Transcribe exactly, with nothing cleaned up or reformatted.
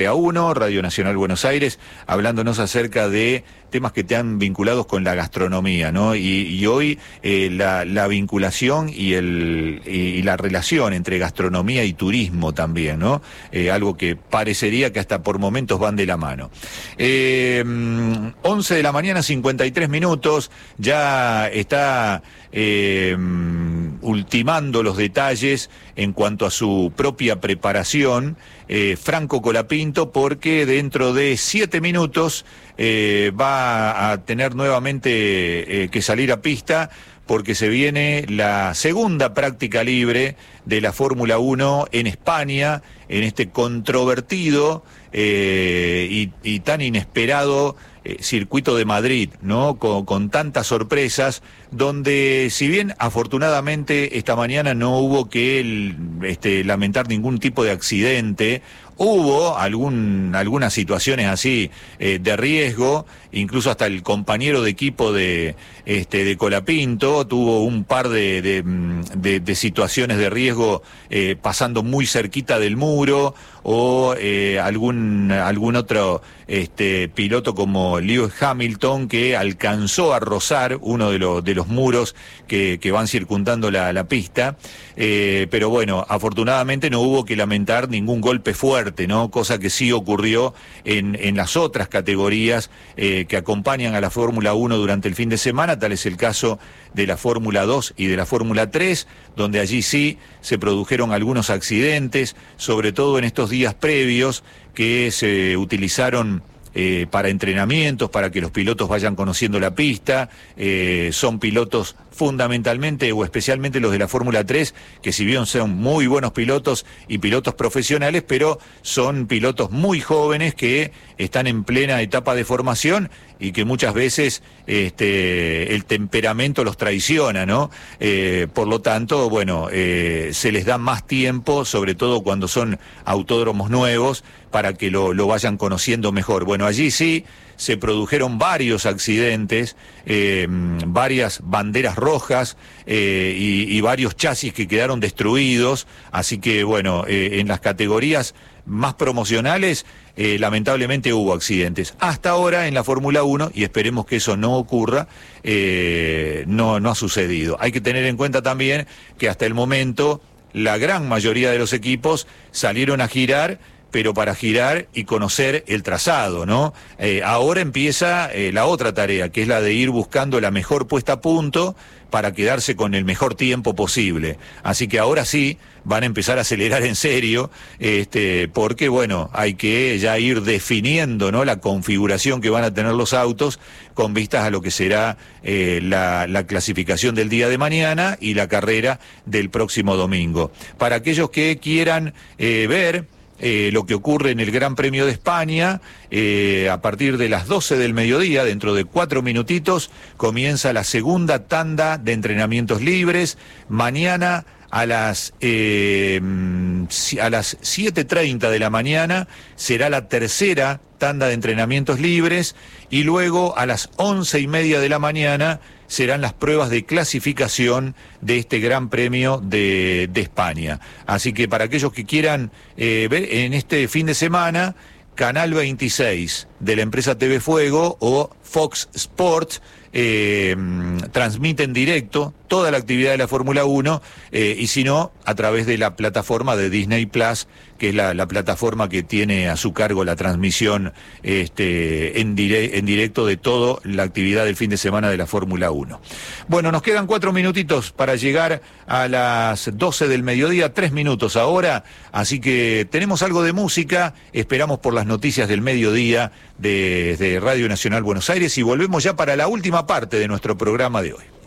A uno, Radio Nacional Buenos Aires, hablándonos acerca de temas que te han vinculados con la gastronomía, ¿no? Y, y hoy eh, la, la vinculación y, el, y la relación entre gastronomía y turismo también, ¿no? Eh, algo que parecería que hasta por momentos van de la mano. Eh, once de la mañana, cincuenta y tres minutos, ya está eh, ultimando los detalles en cuanto a su propia preparación, eh, Franco Colapinto, porque dentro de siete minutos eh, va a tener nuevamente eh, que salir a pista, porque se viene la segunda práctica libre de la Fórmula uno en España, en este controvertido eh, y, y tan inesperado eh, circuito de Madrid, ¿no? Con, con tantas sorpresas, donde si bien afortunadamente esta mañana no hubo que el, este, lamentar ningún tipo de accidente, hubo algún, algunas situaciones así eh, de riesgo, incluso hasta el compañero de equipo de, este, de Colapinto tuvo un par de, de, de, de situaciones de riesgo eh, pasando muy cerquita del muro, o eh, algún, algún otro este, piloto como Lewis Hamilton, que alcanzó a rozar uno de, los de los muros que, que van circundando la, la pista, eh, pero bueno, afortunadamente no hubo que lamentar ningún golpe fuerte, ¿no? Cosa que sí ocurrió en, en las otras categorías eh, que acompañan a la Fórmula uno durante el fin de semana. Tal es el caso de la Fórmula dos y de la Fórmula tres, donde allí sí se produjeron algunos accidentes, sobre todo en estos días previos que se utilizaron Eh, para entrenamientos, para que los pilotos vayan conociendo la pista. Eh, son pilotos fundamentalmente o especialmente los de la Fórmula tres, que si bien son muy buenos pilotos y pilotos profesionales, pero son pilotos muy jóvenes que están en plena etapa de formación y que muchas veces este, el temperamento los traiciona, ¿no? Eh, por lo tanto, bueno, eh, se les da más tiempo, sobre todo cuando son autódromos nuevos, para que lo, lo vayan conociendo mejor. Bueno, allí sí se produjeron varios accidentes, eh, varias banderas rojas eh, y, y varios chasis que quedaron destruidos, así que bueno, eh, en las categorías más promocionales eh, lamentablemente hubo accidentes. Hasta ahora en la Fórmula uno, y esperemos que eso no ocurra, eh, no, no ha sucedido. Hay que tener en cuenta también que hasta el momento la gran mayoría de los equipos salieron a girar, pero para girar y conocer el trazado, ¿no? Eh, ahora empieza eh, la otra tarea, que es la de ir buscando la mejor puesta a punto para quedarse con el mejor tiempo posible. Así que ahora sí van a empezar a acelerar en serio, este, porque bueno, hay que ya ir definiendo, ¿no?, la configuración que van a tener los autos con vistas a lo que será eh, la, la clasificación del día de mañana y la carrera del próximo domingo. Para aquellos que quieran eh, ver Eh, lo que ocurre en el Gran Premio de España, eh, a partir de las doce del mediodía, dentro de cuatro minutitos, comienza la segunda tanda de entrenamientos libres. Mañana a las, eh, a las siete treinta de la mañana será la tercera tanda de entrenamientos libres, y luego a las once y media de la mañana serán las pruebas de clasificación de este Gran Premio de, de España. Así que para aquellos que quieran eh, ver en este fin de semana, Canal veintiséis de la empresa T V Fuego o Fox Sports eh, transmiten directo toda la actividad de la Fórmula uno, eh, y si no, a través de la plataforma de Disney Plus, que es la, la plataforma que tiene a su cargo la transmisión este, en, dire, en directo de toda la actividad del fin de semana de la Fórmula uno. Bueno, nos quedan cuatro minutitos para llegar a las doce del mediodía, tres minutos ahora, así que tenemos algo de música, esperamos por las noticias del mediodía de, de Radio Nacional Buenos Aires, y volvemos ya para la última parte de nuestro programa de hoy.